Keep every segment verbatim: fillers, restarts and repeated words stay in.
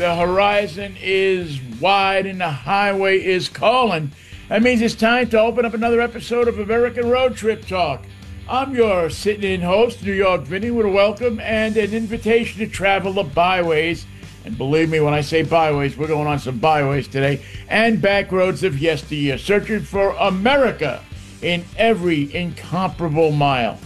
the horizon is wide and the highway is calling. That means it's time to open up another episode of American Road Trip Talk. I'm your sitting-in host, New York Vinny, with a welcome and an invitation to travel the byways. And believe me, when I say byways, we're going on some byways today, and back roads of yesteryear, searching for America in every incomparable mile.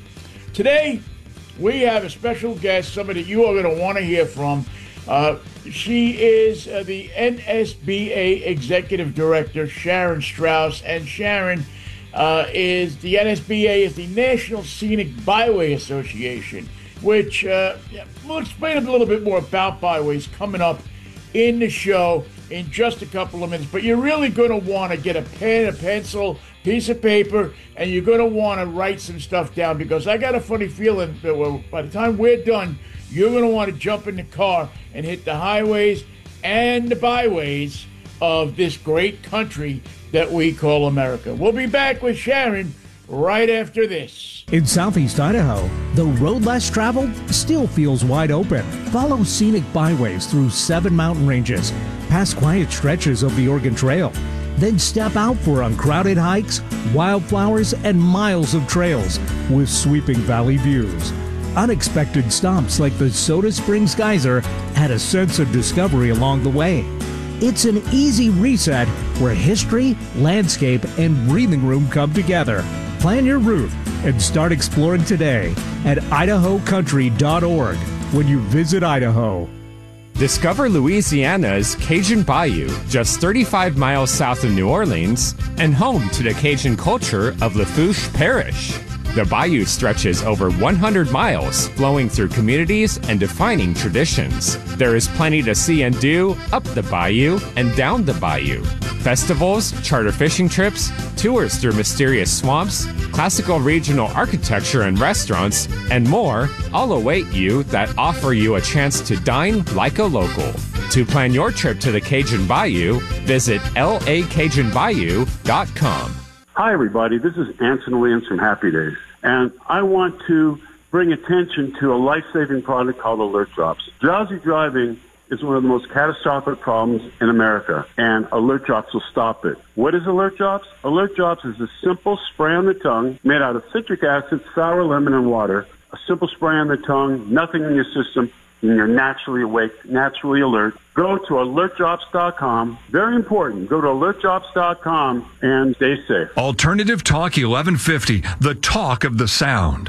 Today, we have a special guest, somebody that you are going to want to hear from. Uh, she is uh, the N S B A Executive Director, Sharon Strauss, and Sharon uh, is the N S B A is the National Scenic Byway Association, which uh, yeah, we'll explain a little bit more about byways coming up in the show in just a couple of minutes. But you're really going to want to get a pen, a pencil, piece of paper, and you're going to want to write some stuff down, because I got a funny feeling that by the time we're done, you're going to want to jump in the car and hit the highways and the byways of this great country that we call America. We'll be back with Sharon right after this. In southeast Idaho, the road less traveled still feels wide open. Follow scenic byways through seven mountain ranges, past quiet stretches of the Oregon Trail. Then step out for uncrowded hikes, wildflowers, and miles of trails with sweeping valley views. Unexpected stops like the Soda Springs Geyser add a sense of discovery along the way. It's an easy reset where history, landscape, and breathing room come together. Plan your route and start exploring today at idaho country dot org when you visit Idaho. Discover Louisiana's Cajun Bayou, just thirty-five miles south of New Orleans, and home to the Cajun culture of Lafourche Parish. The bayou stretches over one hundred miles, flowing through communities and defining traditions. There is plenty to see and do up the bayou and down the bayou. Festivals, charter fishing trips, tours through mysterious swamps, classical regional architecture and restaurants, and more all await you that offer you a chance to dine like a local. To plan your trip to the Cajun Bayou, visit L A Cajun Bayou dot com. Hi, everybody. This is Anson Williams from Happy Days, and I want to bring attention to a life-saving product called Alert Drops. Drowsy driving is one of the most catastrophic problems in America, and Alert Drops will stop it. What is Alert Drops? Alert Drops is a simple spray on the tongue made out of citric acid, sour lemon, and water. A simple spray on the tongue, nothing in your system, and you're naturally awake, naturally alert. Go to alert drops dot com. Very important. Go to alert drops dot com and stay safe. Alternative Talk eleven fifty, the talk of the sound.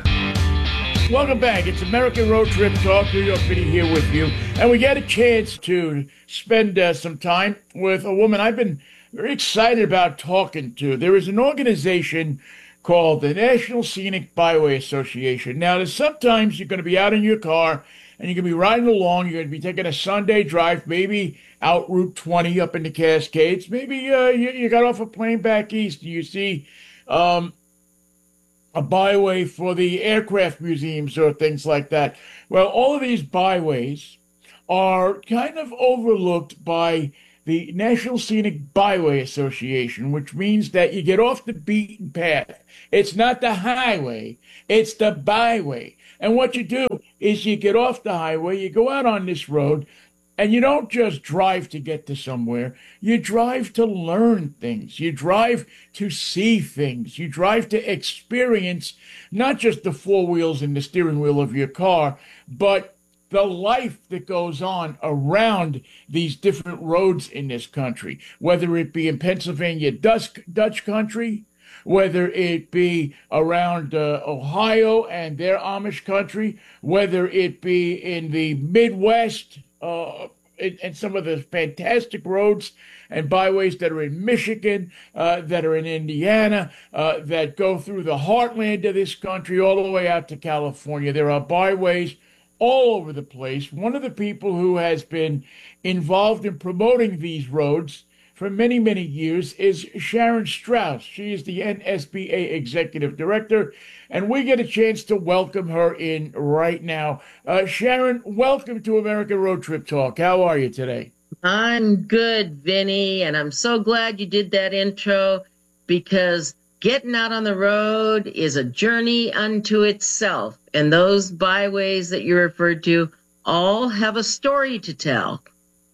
Welcome back. It's American Road Trip Talk. New York City here with you. And we get a chance to spend uh, some time with a woman I've been very excited about talking to. There is an organization called the National Scenic Byway Association. Now, there's sometimes you're going to be out in your car and you're going to be riding along. You're going to be taking a Sunday drive, maybe out Route twenty up in the Cascades. Maybe uh, you, you got off a plane back east and you see um, a byway for the aircraft museums or things like that. Well, all of these byways are kind of overlooked by the National Scenic Byway Association, which means that you get off the beaten path. It's not the highway, it's the byway. And what you do is you get off the highway, you go out on this road, and you don't just drive to get to somewhere. You drive to learn things. You drive to see things. You drive to experience not just the four wheels and the steering wheel of your car, but the life that goes on around these different roads in this country, whether it be in Pennsylvania, Dutch, Dutch country, whether it be around uh, Ohio and their Amish country, whether it be in the Midwest, uh, and, and some of the fantastic roads and byways that are in Michigan, uh, that are in Indiana, uh, that go through the heartland of this country all the way out to California. There are byways all over the place. One of the people who has been involved in promoting these roads for many, many years is Sharon Strauss. She is the N S B A Executive Director, and we get a chance to welcome her in right now. Uh, Sharon, welcome to American Road Trip Talk. How are you today? I'm good, Vinny, and I'm so glad you did that intro, because getting out on the road is a journey unto itself, and those byways that you referred to all have a story to tell.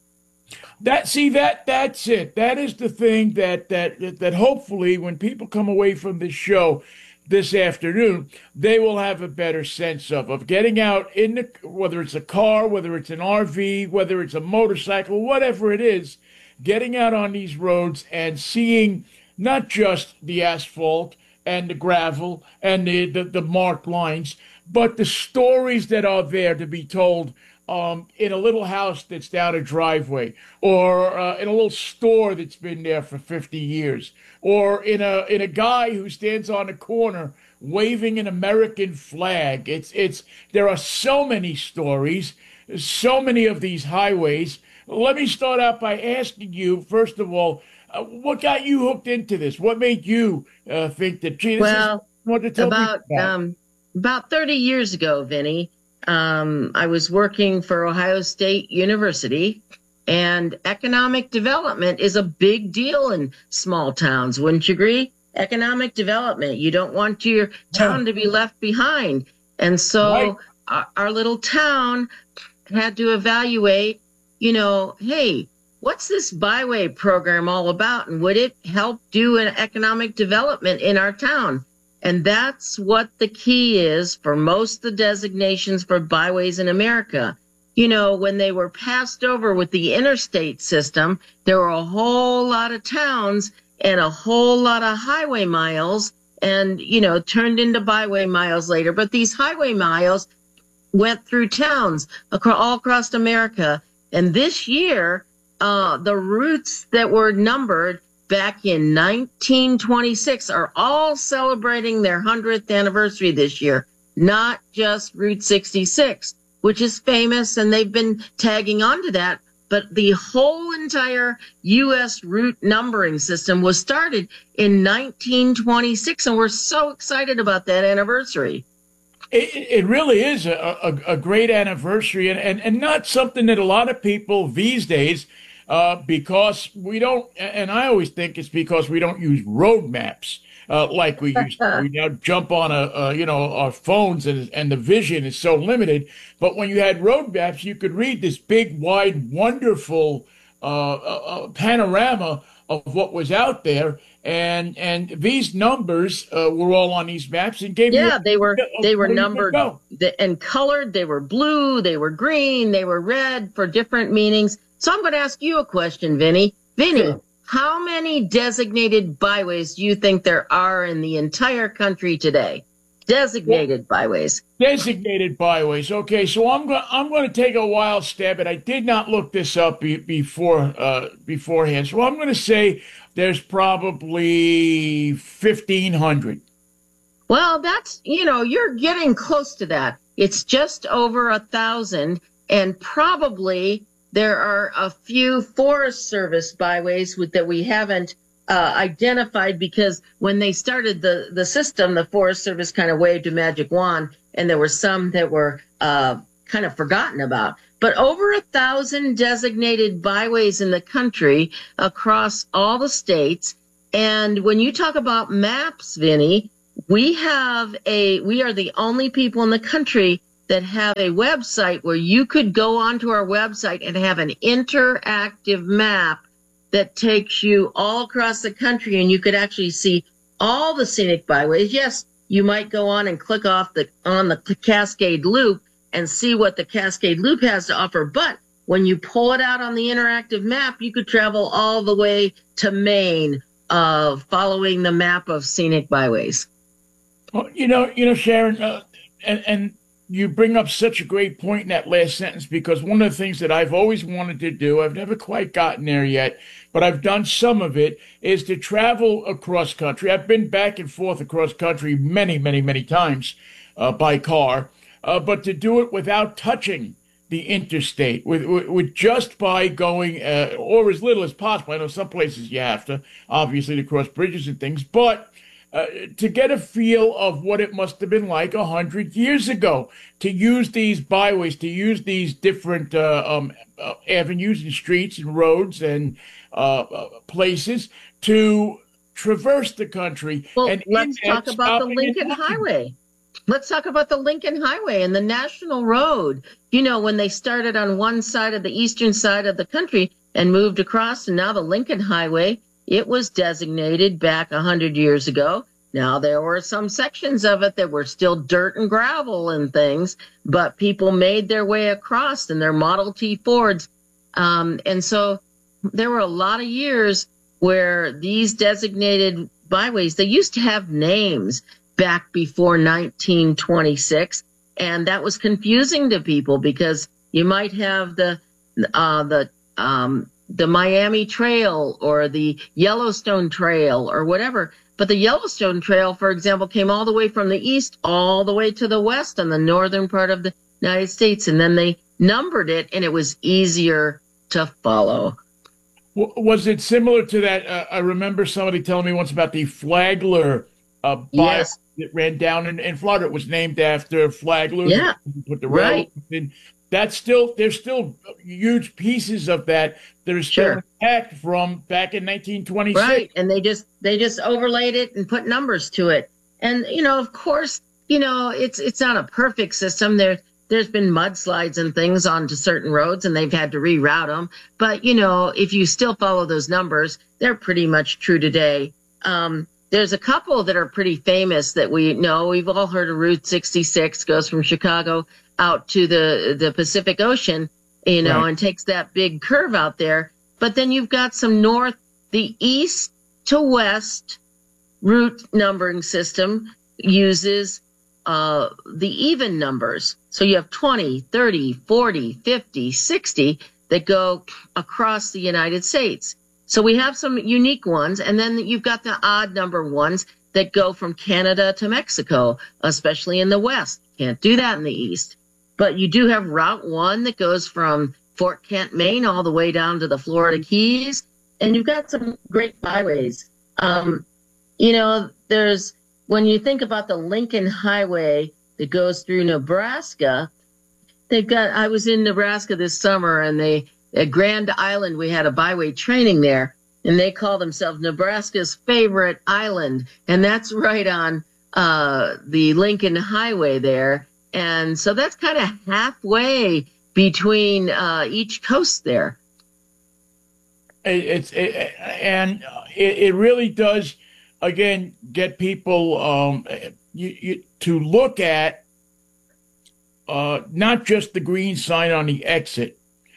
That see that that's it. That is the thing that that that hopefully when people come away from this show this afternoon, they will have a better sense of of getting out in the, whether it's a car, whether it's an R V, whether it's a motorcycle, whatever it is, getting out on these roads and seeing not just the asphalt and the gravel and the the, the marked lines, but the stories that are there to be told. Um, in a little house that's down a driveway, or uh, in a little store that's been there for fifty years, or in a in a guy who stands on a corner waving an American flag. It's it's there are so many stories, so many of these highways. Let me start out by asking you, first of all, uh, what got you hooked into this? What made you uh, think that? Gee, this well, is what to tell about me about. um, about thirty years ago, Vinny. Um, I was working for Ohio State University, and economic development is a big deal in small towns. Wouldn't you agree? Economic development. You don't want your town to be left behind. And so Right. our, our little town had to evaluate, you know, hey, what's this byway program all about? And would it help do an economic development in our town? And that's what the key is for most of the designations for byways in America. You know, when they were passed over with the interstate system, there were a whole lot of towns and a whole lot of highway miles and, you know, turned into byway miles later. But these highway miles went through towns across, all across America. And this year, uh, the routes that were numbered back in nineteen twenty-six are all celebrating their hundredth anniversary this year, not just Route sixty-six, which is famous, and they've been tagging onto that. But the whole entire U S route numbering system was started in nineteen twenty-six, and we're so excited about that anniversary. It, it really is a, a, a great anniversary, and, and, and not something that a lot of people these days, uh, because we don't, and I always think it's because we don't use road maps uh, like we used to. We now jump on a, a you know, our phones, and, and the vision is so limited. But when you had road maps, you could read this big, wide, wonderful uh, uh, panorama of what was out there. And and these numbers uh, were all on these maps and gave yeah you they were they were numbered go. and colored. They were blue, they were green, they were red for different meanings. So I'm going to ask you a question, Vinny. Vinny, Sure. How many designated byways do you think there are in the entire country today? Designated byways. Designated byways. Okay, so I'm going I'm going to take a wild stab, and I did not look this up be, before uh, beforehand. So I'm going to say there's probably fifteen hundred. Well, that's, you know, you're getting close to that. It's just over a thousand, and probably there are a few Forest Service byways with, that we haven't uh, identified, because when they started the, the system, the Forest Service kind of waved a magic wand, and there were some that were uh, kind of forgotten about. But over a thousand designated byways in the country across all the states. And when you talk about maps, Vinny, we have a, we are the only people in the country that have a website where you could go onto our website and have an interactive map that takes you all across the country, and you could actually see all the scenic byways. Yes, you might go on and click off the, on the Cascade Loop and see what the Cascade Loop has to offer. But when you pull it out on the interactive map, you could travel all the way to Maine, uh, following the map of scenic byways. Well, you know, you know, Sharon, uh, and and you bring up such a great point in that last sentence, because one of the things that I've always wanted to do, I've never quite gotten there yet, but I've done some of it, is to travel across country. I've been back and forth across country many, many, many times uh, by car, uh, but to do it without touching the interstate, with, with, with just by going, uh, or as little as possible. I know some places you have to, obviously, to cross bridges and things, but Uh, to get a feel of what it must have been like a hundred years ago, to use these byways, to use these different uh, um, uh, avenues and streets and roads and uh, uh, places to traverse the country. Well, and let's in that, talk about the stopping and Lincoln looking. Highway. Let's talk about the Lincoln Highway and the National Road. You know, when they started on one side of the eastern side of the country, and moved across. And now the Lincoln Highway, it was designated back one hundred years ago. Now, there were some sections of it that were still dirt and gravel and things, but people made their way across in their Model T Fords. Um, and so there were a lot of years where these designated byways, they used to have names back before nineteen twenty-six, and that was confusing to people because you might have the uh, the um, the Miami Trail or the Yellowstone Trail or whatever. But the Yellowstone Trail, for example, came all the way from the east all the way to the west on the northern part of the United States. And then they numbered it, and it was easier to follow. Was it similar to that? Uh, I remember somebody telling me once about the Flagler uh, bike Yes. that ran down in, in Florida. It was named after Flagler. Yeah, Put the right. railroad in. That's still, there's still huge pieces of that that are still Sure. intact from back in nineteen twenty-six. Right. And they just they just overlaid it and put numbers to it. And, you know, of course, you know, it's it's not a perfect system. There there's been mudslides and things onto certain roads, and they've had to reroute them. But, you know, if you still follow those numbers, they're pretty much true today. Um, there's a couple that are pretty famous that we know. We've all heard of Route sixty-six, goes from Chicago out to the the Pacific Ocean, you know, Right. and takes that big curve out there. But then you've got some north, the east to west route numbering system uses uh, the even numbers. So you have twenty, thirty, forty, fifty, sixty that go across the United States. So we have some unique ones. And then you've got the odd number ones that go from Canada to Mexico, especially in the west. Can't do that in the east. But you do have Route one that goes from Fort Kent, Maine, all the way down to the Florida Keys. And you've got some great byways. Um, you know, there's, when you think about the Lincoln Highway that goes through Nebraska, they've got, I was in Nebraska this summer, and they, at Grand Island, we had a byway training there, and they call themselves Nebraska's favorite island. And that's right on uh, the Lincoln Highway there. And so that's kind of halfway between uh, each coast there. It, it's it, and it, it really does, again, get people um, you, you, to look at uh, not just the green sign on the exit,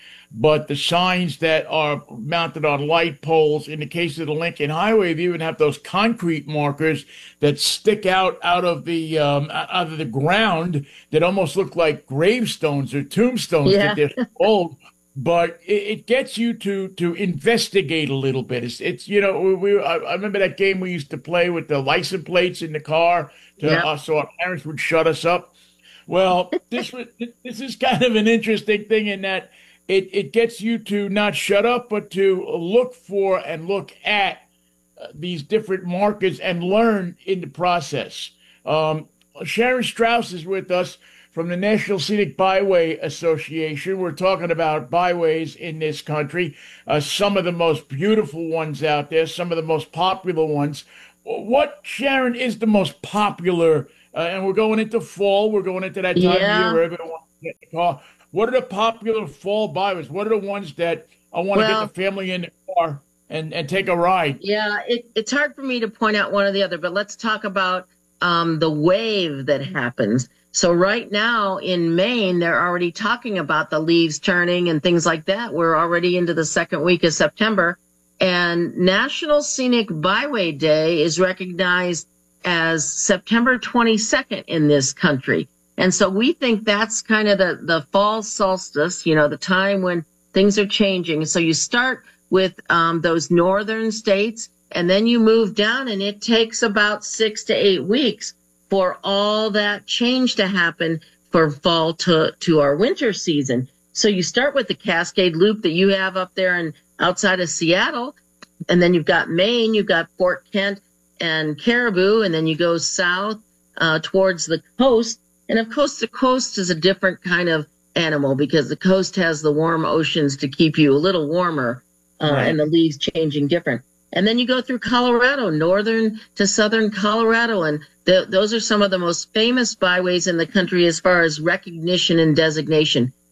but the signs that are mounted on light poles. In the case of the Lincoln Highway, they even have those concrete markers that stick out out of the um, out of the ground that almost look like gravestones or tombstones. Yeah. That they're so old. But it, it gets you to to investigate a little bit. It's, it's you know, we, we I, I remember that game we used to play with the license plates in the car, to, Yeah. uh, so our parents would shut us up. Well, this was this is kind of an interesting thing in that it it gets you to not shut up, but to look for and look at uh, these different markers and learn in the process. Um, Sharon Strauss is with us from the National Scenic Byway Association. We're talking about byways in this country, uh, some of the most beautiful ones out there, some of the most popular ones. What, Sharon, is the most popular? Uh, and we're going into fall. We're going into that time Yeah. of year where everyone wants to get in the car. What are the popular fall byways? What are the ones that I want to Well- get the family in the car and, and take a ride? Yeah, it, it's hard for me to point out one or the other, but let's talk about um, the wave that happens. So right now in Maine, they're already talking about the leaves turning and things like that. We're already into the second week of September. And National Scenic Byway Day is recognized as September twenty-second in this country. And so we think that's kind of the, the fall solstice, you know, the time when things are changing. So you start with um, those northern states, and then you move down, and it takes about six to eight weeks for all that change to happen for fall to, to our winter season. So you start with the Cascade Loop that you have up there and outside of Seattle, and then you've got Maine, you've got Fort Kent and Caribou, and then you go south uh, towards the coast. And of course, the coast is a different kind of animal because the coast has the warm oceans to keep you a little warmer, uh, Right. and the leaves changing different. And then you go through Colorado, northern to southern Colorado, and th- those are some of the most famous byways in the country as far as recognition and designation.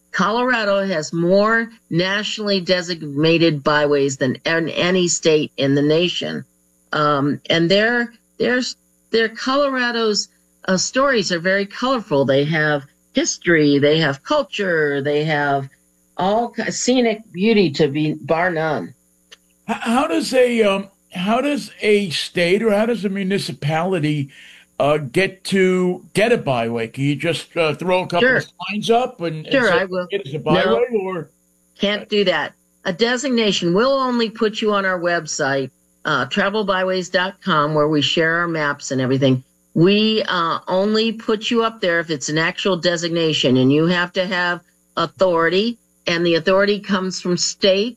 Colorado has more nationally designated byways than any state in the nation. Um, and their, their, their Colorado's uh, stories are very colorful. They have history, they have culture, they have all scenic beauty to be bar none. How does a um, how does a state or how does a municipality uh, get to get a byway? Can you just uh, throw a couple Sure. of signs up and, and Sure, say I will. it is a byway, No. or Can't do that. A designation will only put you on our website, uh, travel byways dot com, where we share our maps and everything. We uh, only put you up there if it's an actual designation, and you have to have authority, and the authority comes from state,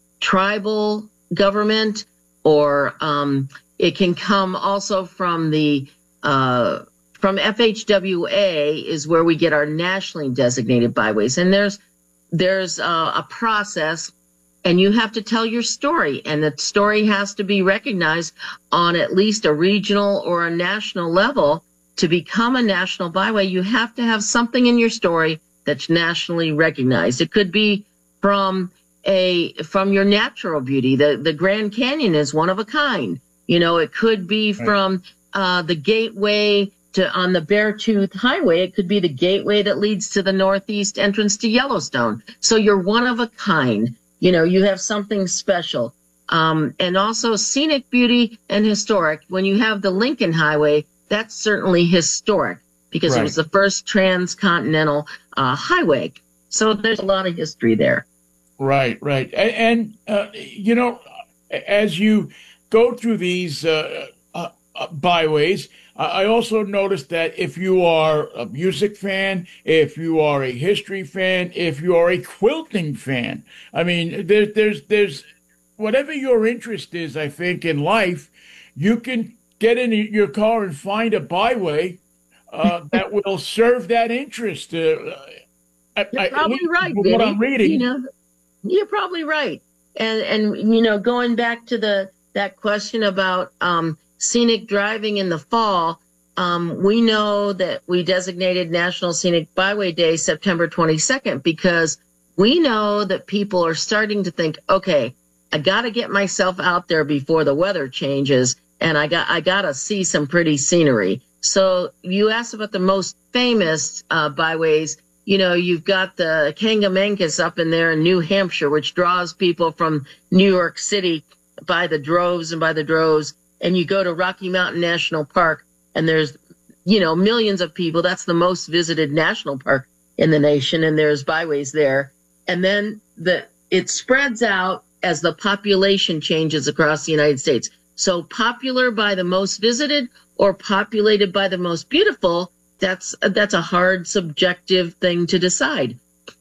tribal government, or um, it can come also from the uh, from F H W A is where we get our nationally designated byways, and there's there's uh, a process, and you have to tell your story, and the story has to be recognized on at least a regional or a national level. To become a national byway, you have to have something in your story that's nationally recognized. It could be from a from your natural beauty. The the Grand Canyon is one of a kind. You know, it could be Right. from uh, the gateway to on the Beartooth Highway. It could be the gateway that leads to the northeast entrance to Yellowstone. So you're one of a kind. You know, you have something special. Um, and also scenic beauty and historic. When you have the Lincoln Highway, that's certainly historic because Right. it was the first transcontinental uh, highway. So there's a lot of history there. right, right, and, and uh, you know, as you go through these uh, uh, uh, byways, I I also noticed that if you are a music fan, if you are a history fan, if you are a quilting fan, I mean, there's there's there's whatever your interest is. I think in life, you can get in your car and find a byway uh, that will serve that interest. Uh, I, You're I- probably at least right, from Vinny. what I'm reading. You know, you're probably right. And and you know, going back to the that question about um, scenic driving in the fall, um, we know that we designated National Scenic Byway Day September twenty-second because we know that people are starting to think, okay, I got to get myself out there before the weather changes, and I got I got to see some pretty scenery. So you asked about the most famous uh, byways. You know, you've got the Kangamankas up in there in New Hampshire, which draws people from New York City by the droves and by the droves. And you go to Rocky Mountain National Park, and there's, you know, millions of people. That's the most visited national park in the nation, and there's byways there. And then the it spreads out as the population changes across the United States. So popular by the most visited or populated by the most beautiful, that's that's a hard subjective thing to decide.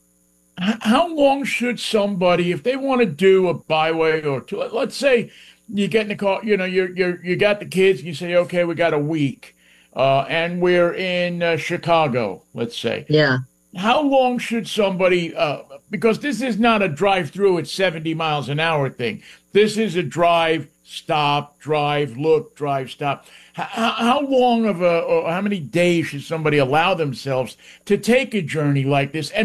H- How long should somebody, if they want to do a byway or two, let- let's say you get in the car, you know, you're you're you got the kids, and you say, okay, we got a week, uh, and we're in uh, Chicago, let's say. Yeah. How long should somebody, uh, because this is not a drive-through at seventy miles an hour thing. This is a drive, stop, drive, look, drive, stop. H- how long of a, or how many days should somebody allow themselves to take a journey like this? And